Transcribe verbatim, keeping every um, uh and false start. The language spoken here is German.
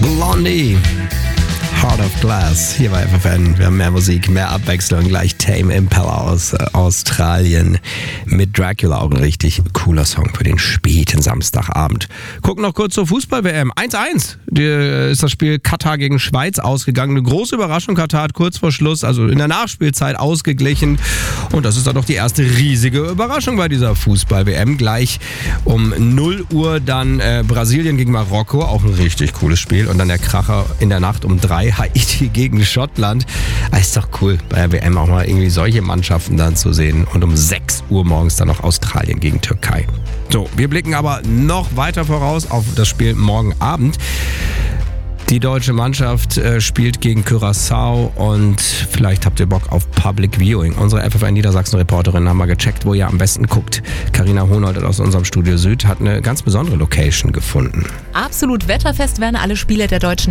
Blondie. Heart of Glass. Hier bei F F N. Wir haben mehr Musik, mehr Abwechslung. Gleich Tame Impala aus äh, Australien mit Dracula. Auch ein richtig cooler Song für den späten Samstagabend. Gucken noch kurz zur Fußball-W M. eins eins Die, ist das Spiel Katar gegen Schweiz ausgegangen. Eine große Überraschung. Katar hat kurz vor Schluss, also in der Nachspielzeit, ausgeglichen. Und das ist dann doch die erste riesige Überraschung bei dieser Fußball-W M. Gleich um null Uhr dann äh, Brasilien gegen Marokko. Auch ein richtig cooles Spiel. Und dann der Kracher in der Nacht um drei. Haiti gegen Schottland. Ah, ist doch cool, bei der W M auch mal irgendwie solche Mannschaften dann zu sehen. Und um sechs Uhr morgens dann noch Australien gegen Türkei. So, wir blicken aber noch weiter voraus auf das Spiel morgen Abend. Die deutsche Mannschaft äh, spielt gegen Curaçao und vielleicht habt ihr Bock auf Public Viewing. Unsere F F N Niedersachsen-Reporterin haben mal gecheckt, wo ihr am besten guckt. Carina Honold aus unserem Studio Süd hat eine ganz besondere Location gefunden. Absolut wetterfest werden alle Spiele der deutschen